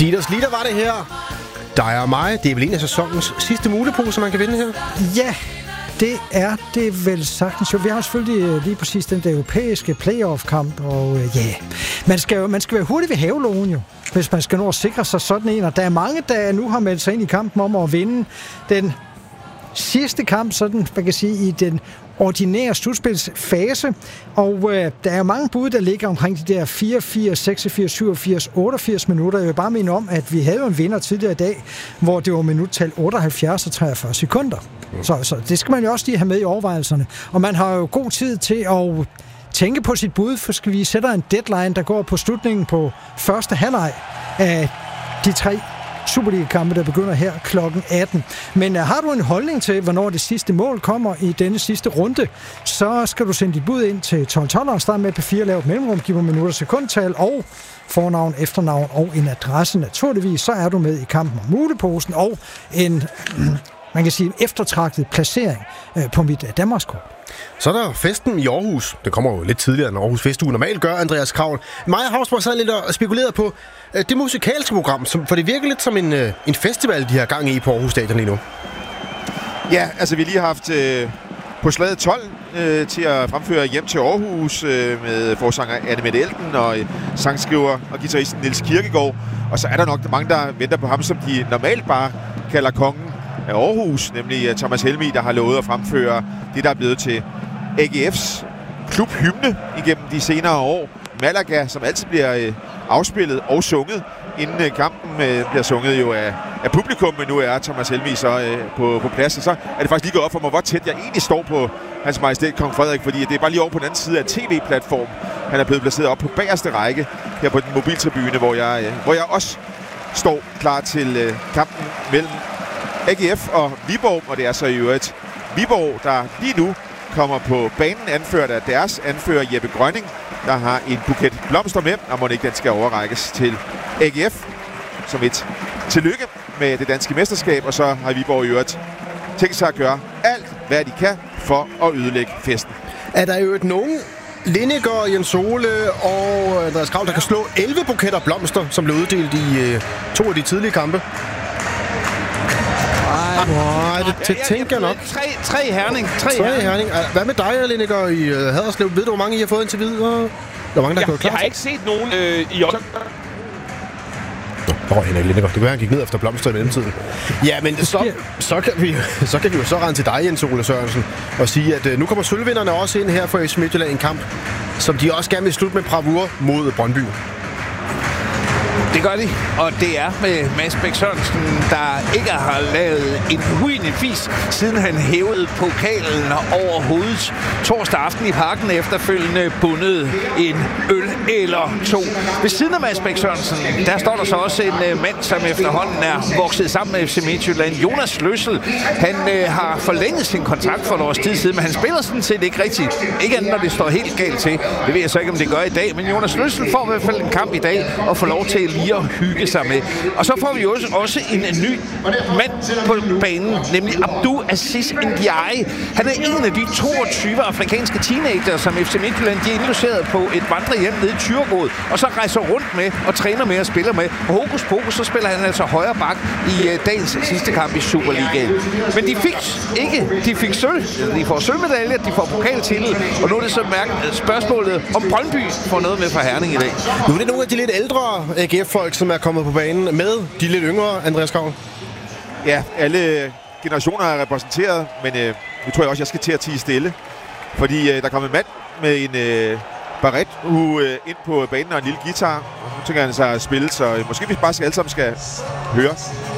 Dieters Litter var det her. Dig og mig. Det er vel en af sæsonens sidste mulepose, man kan vinde her? Ja, det er det vel sagtens. Jo, vi har selvfølgelig lige præcis den der europæiske playoff-kamp, og man skal være hurtig ved havelågen jo, hvis man skal nå at sikre sig sådan en. Og der er mange, der nu har meldt sig ind i kampen om at vinde den sidste kamp, sådan man kan sige, i den ordinære slutspilsfase, og der er mange bud, der ligger omkring de der 84, 86, 87, 88 minutter. Jeg vil bare minde om, at vi havde en vinder tidligere i dag, hvor det var minuttal 78 og 43 sekunder. Så det skal man jo også lige have med i overvejelserne. Og man har jo god tid til at tænke på sit bud, for skal vi sætte en deadline, der går på slutningen på første halvleg af de 3 Superliga-kampe, der begynder her kl. 18. Men har du en holdning til, hvornår det sidste mål kommer i denne sidste runde, så skal du sende dit bud ind til 1212 og starte med P4, lave et mellemrum, giv mig minutter, sekundtal og fornavn, efternavn og en adresse. Naturligvis, så er du med i kampen om muleposen og en, man kan sige, eftertragtet placering på mit Danmarkskort. Så er der festen i Aarhus. Det kommer jo lidt tidligere, end Aarhus Festuge normalt gør, Andreas Kravl. Maja Havsborg sad lidt og spekulerede på det musikalske program, for det virker lidt som en festival, de har gang i på Aarhus Stadion lige nu. Ja, altså vi lige har haft på slaget 12 til at fremføre Hjem til Aarhus med forsanger Anne Mette Elten og sangskriver og guitaristen Niels Kirkegaard. Og så er der nok mange, der venter på ham, som de normalt bare kalder kongen af Aarhus, nemlig Thomas Helmig, der har lovet at fremføre det, der er blevet til AGF's klubhymne igennem de senere år. Malaga, som altid bliver afspillet og sunget, inden kampen bliver sunget jo af publikum, men nu er Thomas Helmig så på plads. Og så er det faktisk lige gået op for mig, hvor tæt jeg egentlig står på Hans Majestæt Kong Frederik, fordi det er bare lige over på den anden side af tv-platform. Han er blevet placeret op på bagerste række her på den mobiltribune, hvor jeg også står klar til kampen mellem AGF og Viborg, og det er så i øvrigt Viborg, der lige nu kommer på banen, anført af deres anfører Jeppe Grønning, der har en buket blomster med, og må ikke den skal overrækkes til AGF som et tillykke med det danske mesterskab, og så har Viborg i øvrigt tænkt sig at gøre alt, hvad de kan for at ødelægge festen. Er der jo nogen Lineker, Jens Ole og Andreas Kravl, der kan slå 11 buketter blomster, som blev uddelt i 2 af de tidlige kampe? Nej, det tænker jeg nok. Tre Herning. Hvad med dig, Lineker, i Haderslev? Ved du, hvor mange I har fået indtil videre? Der mange, der kan jeg har ikke set nogen i år. Henrik Lineker. Det kunne være, han gik ned efter blomster i mellemtiden. Ja, men så kan vi jo så rende til dig, Jens Ole Sørensen, og sige, at nu kommer sølvvinderne også ind her for FC Midtjylland, en kamp, som de også gerne vil slutte med bravur mod Brøndby. Det gør de, og det er med Mads Bæk Sørensen, der ikke har lavet en huende fis, siden han hævede pokalen over hovedet torsdag aften i Parken, efterfølgende bundet en øl eller 2. Ved siden af Mads Bæk Sørensen, der står der så også en mand, som efterhånden er vokset sammen med FC Midtjylland, Jonas Løssel. Han har forlænget sin kontrakt for et års tid siden, men han spiller sådan set ikke rigtigt. Ikke andet, når det står helt galt til. Det ved jeg så ikke, om det gør i dag, men Jonas Løssel får i hvert fald en kamp i dag og får lov til lige at hygge sig med. Og så får vi også en ny mand på banen, nemlig Abdou Aziz Ndiaye. Han er en af de 22 afrikanske teenager, som FC Midtjylland de er indlogeret på et vandrehjem nede i Thyregod, og så rejser rundt med og træner med og spiller med. Og hokus pokus, så spiller han altså højre bak i dagens sidste kamp i Superligaen. Men de fik sølv. De får sølvmedaljer, de får pokaltitel, og nu er det så spørgsmålet, om Brøndby får noget med fra Herning i dag. Nu er det nogle af de lidt ældre AGF-folk, som er kommet på banen med de lidt yngre, Andreas Kravl. Ja, alle generationer er repræsenteret, men nu tror jeg også, jeg skal til at tie stille. Fordi der kom en mand med en baret ind på banen og en lille guitar. Nu tænker han sig at spille, så måske vi bare alle sammen skal høre